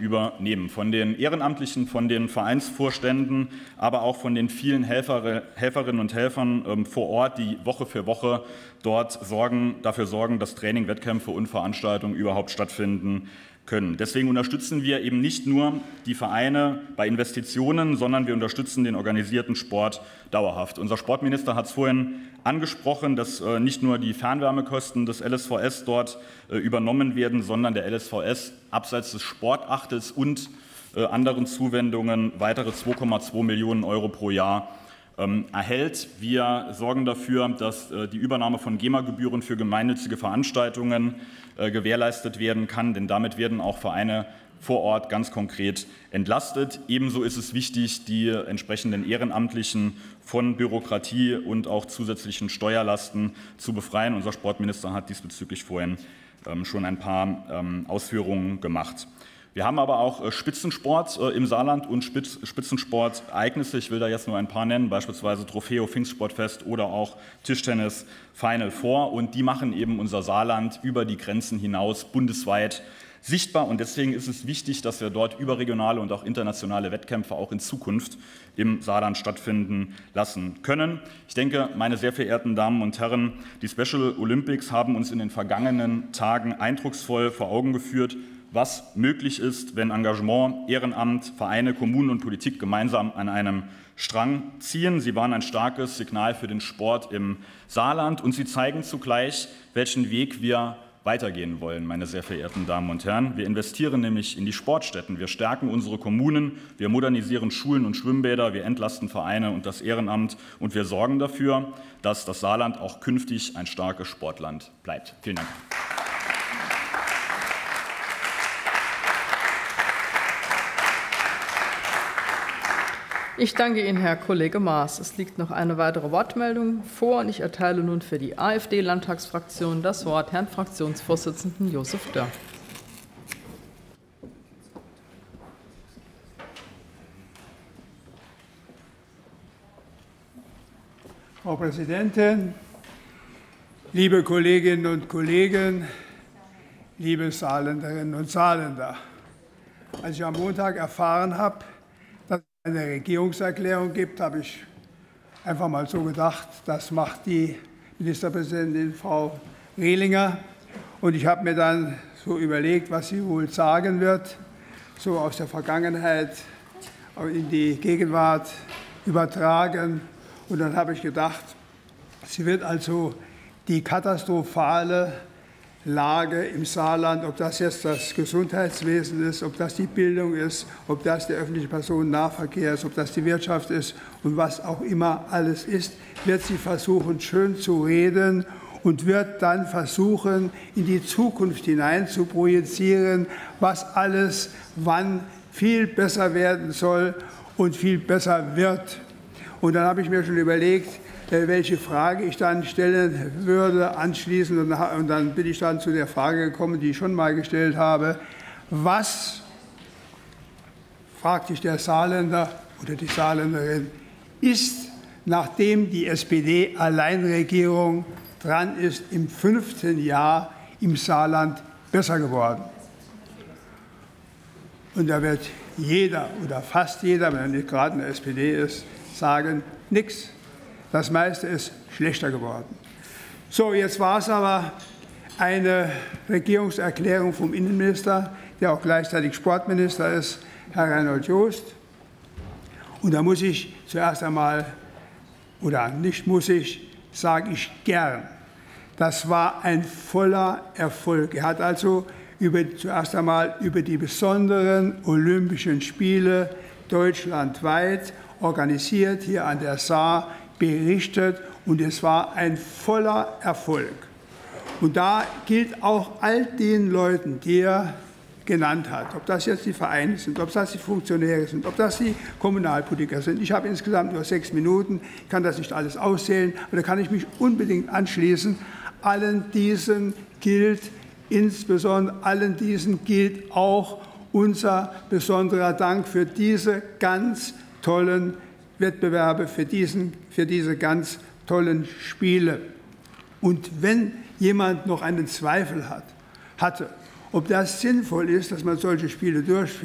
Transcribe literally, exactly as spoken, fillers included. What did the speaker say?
übernehmen. Von den Ehrenamtlichen, von den Vereinsvorständen, aber auch von den vielen Helfer, Helferinnen und Helfern ähm, vor Ort, die Woche für Woche dort sorgen, dafür sorgen, dass Training, Wettkämpfe und Veranstaltungen überhaupt stattfinden können. Deswegen unterstützen wir eben nicht nur die Vereine bei Investitionen, sondern wir unterstützen den organisierten Sport dauerhaft. Unser Sportminister hat es vorhin angesprochen, dass äh, nicht nur die Fernwärmekosten des L S V S dort äh, übernommen werden, sondern der L S V S abseits des Sportachtels und äh, anderen Zuwendungen weitere zwei Komma zwei Millionen Euro pro Jahr ähm, erhält. Wir sorgen dafür, dass äh, die Übernahme von GEMA-Gebühren für gemeinnützige Veranstaltungen äh, gewährleistet werden kann, denn damit werden auch Vereine vor Ort ganz konkret entlastet. Ebenso ist es wichtig, die entsprechenden Ehrenamtlichen von Bürokratie und auch zusätzlichen Steuerlasten zu befreien. Unser Sportminister hat diesbezüglich vorhin ähm, schon ein paar ähm, Ausführungen gemacht. Wir haben aber auch Spitzensport im Saarland und Spitzensportereignisse. Ich will da jetzt nur ein paar nennen, beispielsweise Trofeo Pfingstsportfest oder auch Tischtennis Final Four. Und die machen eben unser Saarland über die Grenzen hinaus bundesweit sichtbar. Und deswegen ist es wichtig, dass wir dort überregionale und auch internationale Wettkämpfe auch in Zukunft im Saarland stattfinden lassen können. Ich denke, meine sehr verehrten Damen und Herren, die Special Olympics haben uns in den vergangenen Tagen eindrucksvoll vor Augen geführt, was möglich ist, wenn Engagement, Ehrenamt, Vereine, Kommunen und Politik gemeinsam an einem Strang ziehen. Sie waren ein starkes Signal für den Sport im Saarland und sie zeigen zugleich, welchen Weg wir weitergehen wollen, meine sehr verehrten Damen und Herren. Wir investieren nämlich in die Sportstätten, wir stärken unsere Kommunen, wir modernisieren Schulen und Schwimmbäder, wir entlasten Vereine und das Ehrenamt und wir sorgen dafür, dass das Saarland auch künftig ein starkes Sportland bleibt. Vielen Dank. Ich danke Ihnen, Herr Kollege Maas. Es liegt noch eine weitere Wortmeldung vor, und ich erteile nun für die AfD-Landtagsfraktion das Wort Herrn Fraktionsvorsitzenden Josef Dörr. Frau Präsidentin, liebe Kolleginnen und Kollegen, liebe Saarländerinnen und Saarländer! Als ich am Montag erfahren habe, eine Regierungserklärung gibt, habe ich einfach mal so gedacht, das macht die Ministerpräsidentin Frau Rehlinger. Und ich habe mir dann so überlegt, was sie wohl sagen wird, so aus der Vergangenheit in die Gegenwart übertragen. Und dann habe ich gedacht, sie wird also die katastrophale Lage im Saarland, ob das jetzt das Gesundheitswesen ist, ob das die Bildung ist, ob das der öffentliche Personennahverkehr ist, ob das die Wirtschaft ist und was auch immer alles ist, wird sie versuchen, schön zu reden und wird dann versuchen, in die Zukunft hinein zu projizieren, was alles wann viel besser werden soll und viel besser wird. Und dann habe ich mir schon überlegt, welche Frage ich dann stellen würde anschließend. Und dann bin ich dann zu der Frage gekommen, die ich schon mal gestellt habe. Was, fragt sich der Saarländer oder die Saarländerin, ist, nachdem die S P D-Alleinregierung dran ist, im fünften Jahr im Saarland besser geworden? Und da wird jeder oder fast jeder, wenn er nicht gerade in der S P D ist, sagen, nichts. Das meiste ist schlechter geworden. So, jetzt war es aber eine Regierungserklärung vom Innenminister, der auch gleichzeitig Sportminister ist, Herr Reinhold Jost. Und da muss ich zuerst einmal, oder nicht muss ich, sage ich gern, das war ein voller Erfolg. Er hat also über, zuerst einmal über die besonderen Olympischen Spiele deutschlandweit organisiert, hier an der Saar, berichtet, und es war ein voller Erfolg. Und da gilt auch all den Leuten, die er genannt hat, ob das jetzt die Vereine sind, ob das die Funktionäre sind, ob das die Kommunalpolitiker sind. Ich habe insgesamt nur sechs Minuten, ich kann das nicht alles auszählen, aber da kann ich mich unbedingt anschließen. Allen diesen gilt, insbesondere allen diesen gilt auch unser besonderer Dank für diese ganz tollen Wettbewerbe, für, diesen, für diese ganz tollen Spiele. Und wenn jemand noch einen Zweifel hat, hatte, ob das sinnvoll ist, dass man solche Spiele durchführt,